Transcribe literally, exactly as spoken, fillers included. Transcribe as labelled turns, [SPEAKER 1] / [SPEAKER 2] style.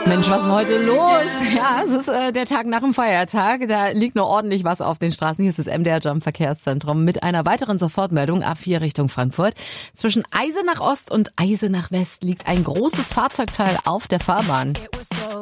[SPEAKER 1] Mensch, was ist denn heute los? Ja, es ist äh, der Tag nach dem Feiertag. Da liegt noch ordentlich was auf den Straßen. Hier ist das M D R Jump Verkehrszentrum mit einer weiteren Sofortmeldung. A vier Richtung Frankfurt. Zwischen Eisenach Ost und Eisenach West liegt ein großes Fahrzeugteil auf der Fahrbahn.